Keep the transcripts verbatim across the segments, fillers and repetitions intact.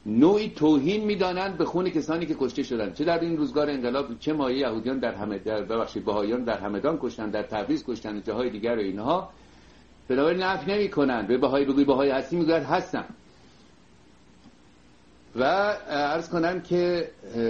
نوعی توهین میدانند به خون کسانی که کشته شدند، چه در این روزگار انقلاب، چه مایه یهودیان در همه در ببخشید بهائیان در همدان کشتن، در تبریز کشتن و جاهای دیگر و اینها. بنابراین نفی نمی‌کنند، به بهایی بگوی بهایی هستی میگوید هستم. و عرض کنم که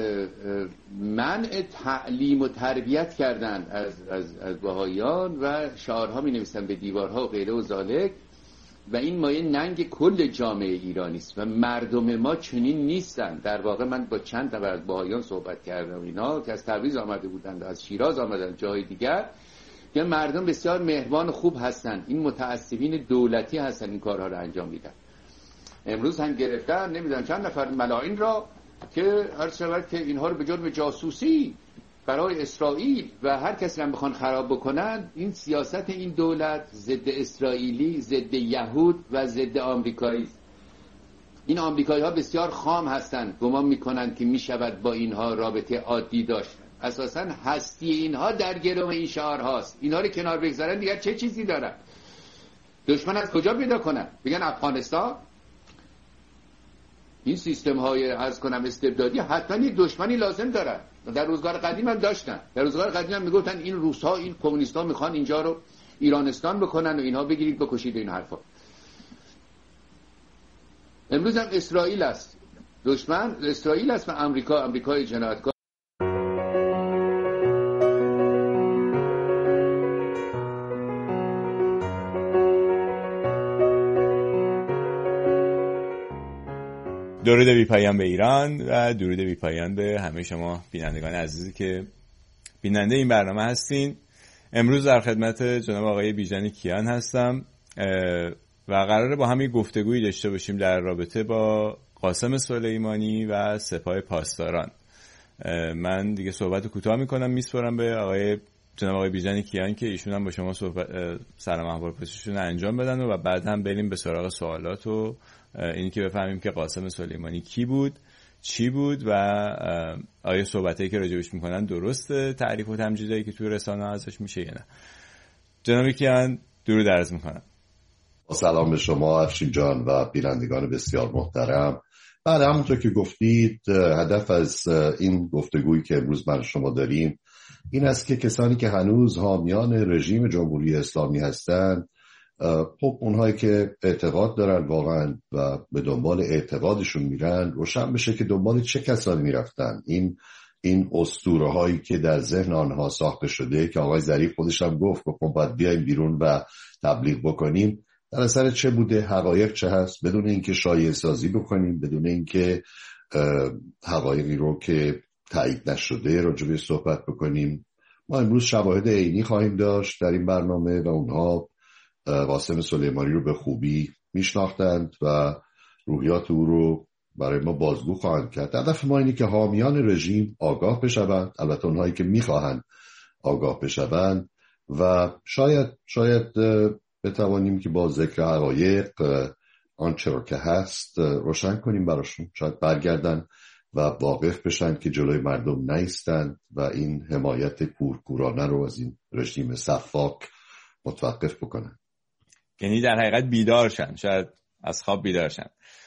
منع تعلیم و تربیت کردن از از از بهائیان و شعارها می نویسن به دیوارها و غیره و ذالک، و این مایه ننگ کل جامعه ایرانی است و مردم ما چنین نیستن. در واقع من با چند نفر از بهائیان صحبت کردم، اینا که از تبریز آمده بودند، از شیراز آمدن، جای دیگر، که مردم بسیار مهربان خوب هستن، این متعصبین دولتی هستن این کارها رو انجام میدن. امروز هم گرفتن نمیدونم چند نفر ملاعین را که هر شود که اینها رو به جرم جاسوسی برای اسرائیل و هر کسی هم بخوان خراب بکنن. این سیاست این دولت ضد اسرائیلی، ضد یهود و ضد آمریکایی. این آمریکایی ها بسیار خام هستند، گمان میکنند که میشود با اینها رابطه عادی داشت. اساسا هستی اینها در گرو این شعار هاست. اینها رو کنار بگذارن دیگر چه چیزی دارن؟ دشمن از کجا پیدا کنن؟ بگن افغانستان. این سیستم های از کنم استبدادی حتما یک دشمنی لازم دارن. در روزگار قدیم هم داشتن. در روزگار قدیم هم میگفتن این روس ها، این کمونیست ها میخوان اینجا رو ایرانستان بکنن و اینها بگیرید بکشید این حرفا. امروز هم اسرائیل است دشمن، اسرائیل است و امریکا، امریکای جنایتکار. درود بی پایان به ایران و درود بی پایان به همه شما بینندگان عزیزی که بیننده این برنامه هستین. امروز در خدمت جناب آقای بیژن کیان هستم و قراره با هم یک گفتگویی داشته باشیم در رابطه با قاسم سلیمانی و سپاه پاسداران. من دیگه صحبت رو کوتاه میکنم، میسپارم به آقای جناب آقای بیژن کیان که ایشون هم با شما صحبت سلام احوال پرسشون انجام بدن و بعد هم بریم به سراغ سوالات و اینی که بفهمیم که قاسم سلیمانی کی بود، چی بود و آیا صحبتایی که راجبش میکنن درسته، تعریف و تمجیدایی که توی رسانه ازش میشه یا نه. جناب کیان درود عرض میکنم. سلام به شما افشین جان و بینندگان بسیار محترم. بله، همونطور که گفتید هدف از این گفتگویی که امروز من شما داریم این است که کسانی که هنوز حامیان رژیم جمهوری اسلامی هستند، خب اونهایی که اعتقاد دارن واقعا و به دنبال اعتقادشون میرن، روشن بشه که دنبال چه کسانی میرفتن. این این اسطوره هایی که در ذهن آنها ساخته شده که آقای ظریف خودش هم گفت که باید بیایم بیرون و تبلیغ بکنیم، در اثر چه بوده، حقایق چه هست، بدون اینکه شایعه سازی بکنیم، بدون اینکه حقایقی رو که تایید نشده راجع بهش صحبت بکنیم. ما امروز شواهد عینی خواهیم داشت در این برنامه و اونها قاسم سلیمانی رو به خوبی میشناختند و روحیات او رو برای ما بازگو خواهند کرد. هدف ما اینه که حامیان رژیم آگاه بشوند، البته اونهایی که میخواهند آگاه بشوند و شاید شاید بتوانیم که با ذکر حقایق آنچه را که هست روشن کنیم براشون، شاید برگردن و واقف بشن که جلوی مردم نیستند و این حمایت کورکورانه رو از این رژیم سفاک متوقف بکنن. یعنی در حقیقت بیدار شن، شاید از خواب بیدار شن.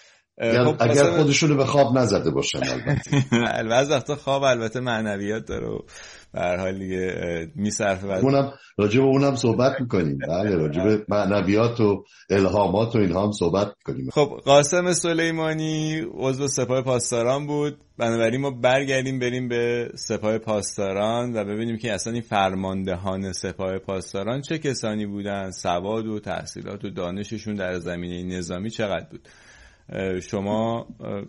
خب اگر خودشونو به خواب نزده باشن. البته البته وقتا خواب البته معنویات داره و به هر حال دیگه میصرفه. اونم راجع به اونم صحبت میکنیم. بله، راجع به معنویات و الهامات و اینها هم صحبت میکنیم. خب قاسم سلیمانی عضو سپاه پاسداران بود، بنابراین ما برگردیم بریم به سپاه پاسداران و ببینیم که اصلا این فرماندهان سپاه پاسداران چه کسانی بودن، سواد و تحصیلات و دانششون در زمینه نظامی چقدر بود. شما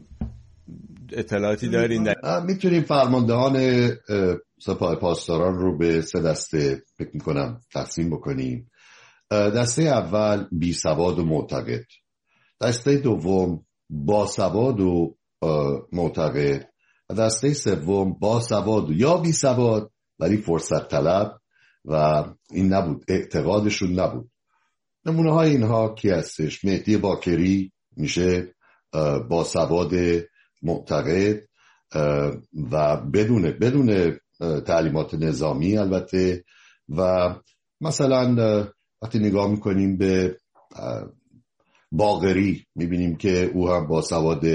اطلاعاتی دارین؟ در... میتونیم فرماندهان سپاه پاسداران رو به سه دسته فکر میکنم تقسیم بکنیم. دسته اول بی سواد و معتقد، دسته دوم با سواد و معتقد و دسته سوم با سواد و یا بی سواد ولی فرصت طلب و این نبود، اعتقادشون نبود. نمونه های اینها کی هستش؟ مهدی باکری میشه با سواد معتقد و بدون بدون تعلیمات نظامی البته. و مثلا وقتی نگاه میکنیم به باقری میبینیم که او هم با سواد